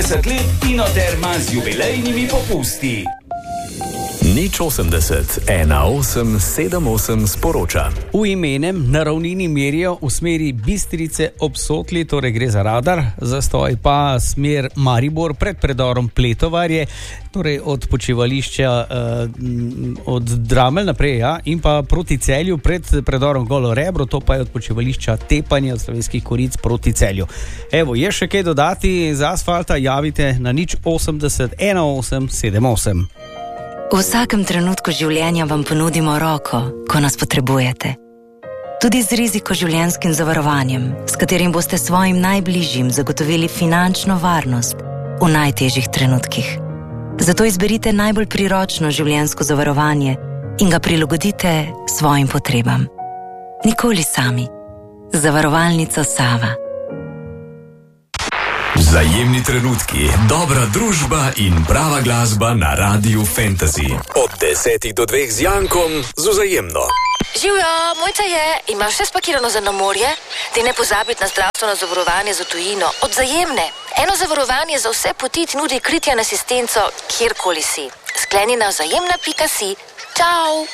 30 let Inoterma z jubilejnimi popusti. Nič 80 18 78 sporoča. V imenem na ravnini merijo v smeri Bistrice ob Sotli, torej gre za radar, zastoj pa smer Maribor pred predorom Pletovarje, torej od počivališča od Dramelj naprej, ja, in pa proti Celju pred predorom Golo Rebro, to pa je od počivališča Tepanje od Slovenskih Goric proti Celju. Evo, je še kaj dodati z asfalta, javite na nič 80 18 78. V vsakem trenutku življenja vam ponudimo roko, ko nas potrebujete. Tudi z riziko življenjskim zavarovanjem, s katerim boste svojim najbližjim zagotovili finančno varnost v najtežjih trenutkih. Zato izberite najbolj priročno življenjsko zavarovanje in ga prilagodite svojim potrebam. Nikoli sami. Zavarovalnica Sava. Vzajemni trenutki, dobra družba in prava glasba na Radiu Fantasy. Od 10 do 2 z Jankom z Vzajemno. Živjo, mojca je, imaš vse spakirano za na morje? Ti ne pozabiti na zdravstveno zavarovanje za tujino od Vzajemne. Eno zavarovanje za vse poti ti nudi kritje in asistenco kjerkoli si. Skleni na vzajemna.si. Čau!